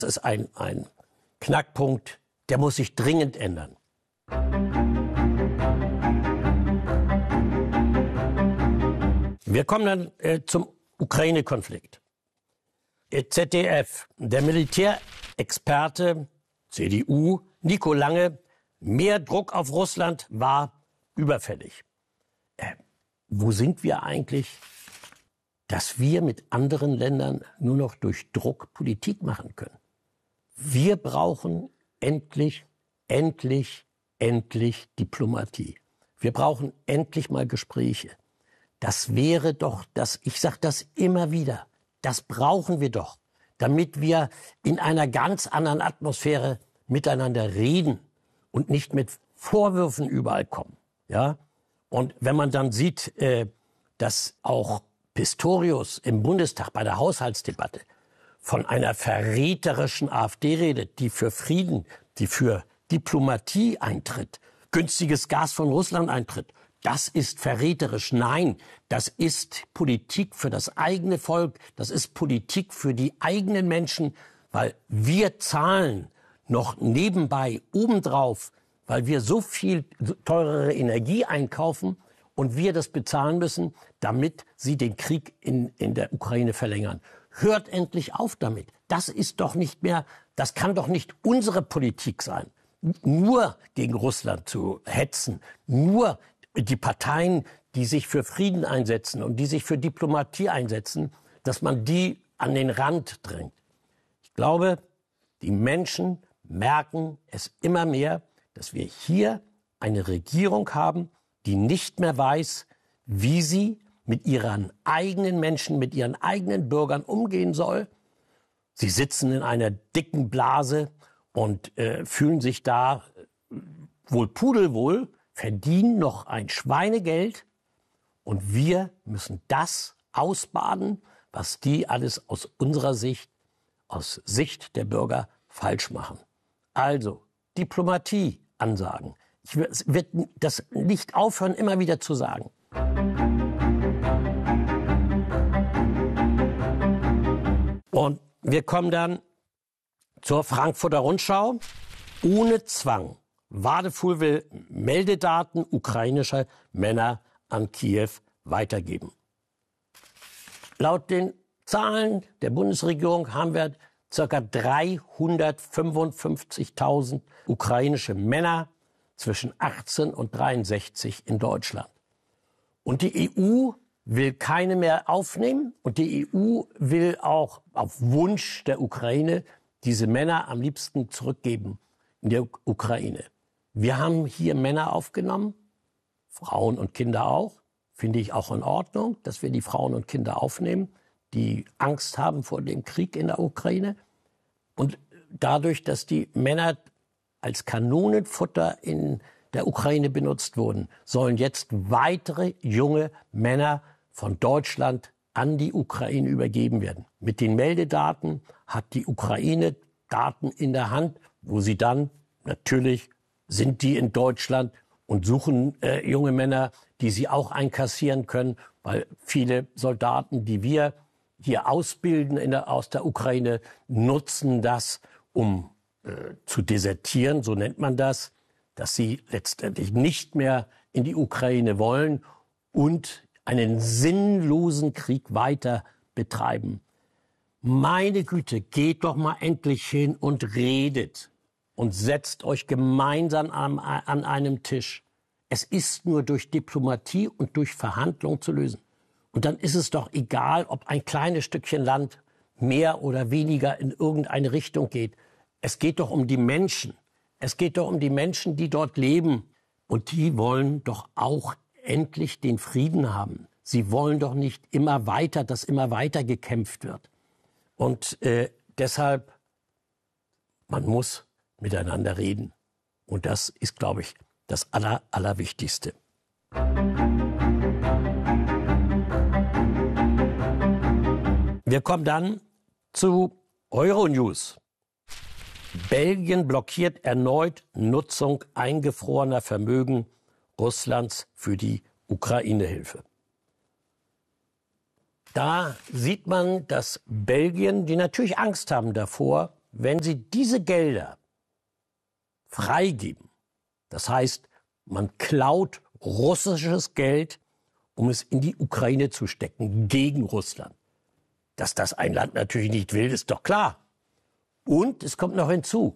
Das ist ein Knackpunkt, der muss sich dringend ändern. Wir kommen dann zum Ukraine-Konflikt. ZDF, der Militärexperte, CDU, Nico Lange, mehr Druck auf Russland war überfällig. Wo sind wir eigentlich, dass wir mit anderen Ländern nur noch durch Druck Politik machen können? Wir brauchen endlich Diplomatie. Wir brauchen endlich mal Gespräche. Das wäre doch ich sage das immer wieder, das brauchen wir doch, damit wir in einer ganz anderen Atmosphäre miteinander reden und nicht mit Vorwürfen überall kommen. Ja? Und wenn man dann sieht, dass auch Pistorius im Bundestag bei der Haushaltsdebatte von einer verräterischen AfD redet, die für Frieden, die für Diplomatie eintritt, günstiges Gas von Russland eintritt, das ist verräterisch. Nein, das ist Politik für das eigene Volk, das ist Politik für die eigenen Menschen, weil wir zahlen noch nebenbei obendrauf, weil wir so viel teurere Energie einkaufen und wir das bezahlen müssen, damit sie den Krieg in der Ukraine verlängern. Hört endlich auf damit. Das ist doch nicht mehr, das kann doch nicht unsere Politik sein. Nur gegen Russland zu hetzen, nur die Parteien, die sich für Frieden einsetzen und die sich für Diplomatie einsetzen, dass man die an den Rand drängt. Ich glaube, die Menschen merken es immer mehr, dass wir hier eine Regierung haben, die nicht mehr weiß, wie sie mit ihren eigenen Menschen, mit ihren eigenen Bürgern umgehen soll. Sie sitzen in einer dicken Blase und fühlen sich da wohl pudelwohl, verdienen noch ein Schweinegeld und wir müssen das ausbaden, was die alles aus unserer Sicht, aus Sicht der Bürger falsch machen. Also Diplomatie ansagen. Ich werde das nicht aufhören, immer wieder zu sagen. Und wir kommen dann zur Frankfurter Rundschau. Ohne Zwang. Wadefuhl will Meldedaten ukrainischer Männer an Kiew weitergeben. Laut den Zahlen der Bundesregierung haben wir ca. 355.000 ukrainische Männer zwischen 18 und 63 in Deutschland. Und die EU will keine mehr aufnehmen und die EU will auch auf Wunsch der Ukraine diese Männer am liebsten zurückgeben in der Ukraine. Wir haben hier Männer aufgenommen, Frauen und Kinder auch. Finde ich auch in Ordnung, dass wir die Frauen und Kinder aufnehmen, die Angst haben vor dem Krieg in der Ukraine. Und dadurch, dass die Männer als Kanonenfutter in der Ukraine benutzt wurden, sollen jetzt weitere junge Männer von Deutschland an die Ukraine übergeben werden. Mit den Meldedaten hat die Ukraine Daten in der Hand, wo sie dann natürlich sind die in Deutschland und suchen junge Männer, die sie auch einkassieren können, weil viele Soldaten, die wir hier ausbilden aus der Ukraine, nutzen das, um zu desertieren, so nennt man das, dass sie letztendlich nicht mehr in die Ukraine wollen und einen sinnlosen Krieg weiter betreiben. Meine Güte, geht doch mal endlich hin und redet und setzt euch gemeinsam an einem Tisch. Es ist nur durch Diplomatie und durch Verhandlungen zu lösen. Und dann ist es doch egal, ob ein kleines Stückchen Land mehr oder weniger in irgendeine Richtung geht. Es geht doch um die Menschen. Es geht doch um die Menschen, die dort leben. Und die wollen doch auch endlich den Frieden haben. Sie wollen doch nicht immer weiter, dass immer weiter gekämpft wird. Und deshalb, man muss miteinander reden. Und das ist, glaube ich, das Allerwichtigste. Wir kommen dann zu Euronews. Belgien blockiert erneut Nutzung eingefrorener Vermögen Russlands für die Ukraine-Hilfe. Da sieht man, dass Belgien, die natürlich Angst haben davor, wenn Sie diese Gelder freigeben, das heißt, man klaut russisches Geld, um es in die Ukraine zu stecken, gegen Russland. Dass das ein Land natürlich nicht will, ist doch klar. Und es kommt noch hinzu,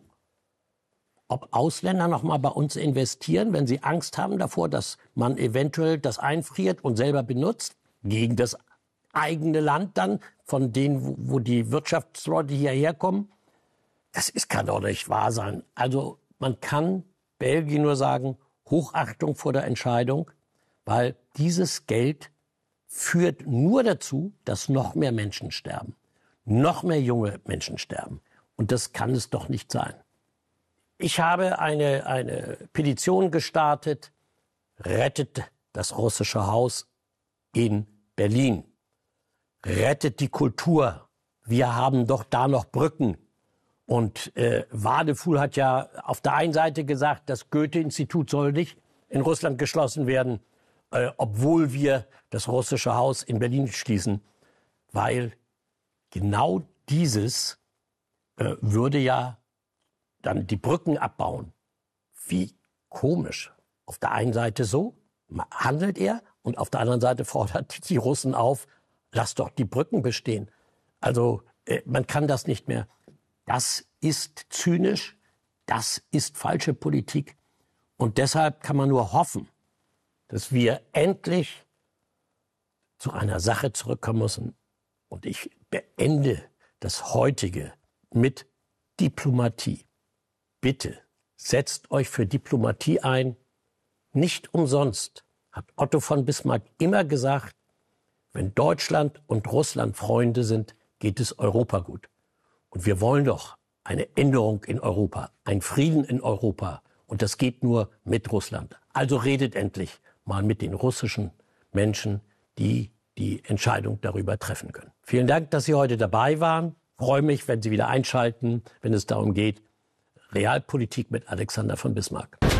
ob Ausländer noch mal bei uns investieren, wenn sie Angst haben davor, dass man eventuell das einfriert und selber benutzt, gegen das eigene Land dann, von denen, wo die Wirtschaftsleute hierher kommen. Kann doch nicht wahr sein. Also man kann Belgien nur sagen, Hochachtung vor der Entscheidung, weil dieses Geld führt nur dazu, dass noch mehr Menschen sterben. Noch mehr junge Menschen sterben. Und das kann es doch nicht sein. Ich habe eine Petition gestartet, rettet das russische Haus in Berlin. Rettet die Kultur. Wir haben doch da noch Brücken. Und Wadefuhl hat ja auf der einen Seite gesagt, das Goethe-Institut soll nicht in Russland geschlossen werden, obwohl wir das russische Haus in Berlin schließen. Weil genau dieses würde ja dann die Brücken abbauen. Wie komisch. Auf der einen Seite so handelt er und auf der anderen Seite fordert die Russen auf, lasst doch die Brücken bestehen. Also man kann das nicht mehr. Das ist zynisch, das ist falsche Politik. Und deshalb kann man nur hoffen, dass wir endlich zu einer Sache zurückkommen müssen. Und ich beende das heutige mit Diplomatie. Bitte setzt euch für Diplomatie ein. Nicht umsonst hat Otto von Bismarck immer gesagt, wenn Deutschland und Russland Freunde sind, geht es Europa gut. Und wir wollen doch eine Änderung in Europa, einen Frieden in Europa. Und das geht nur mit Russland. Also redet endlich mal mit den russischen Menschen, die die Entscheidung darüber treffen können. Vielen Dank, dass Sie heute dabei waren. Ich freue mich, wenn Sie wieder einschalten, wenn es darum geht, Realpolitik mit Alexander von Bismarck.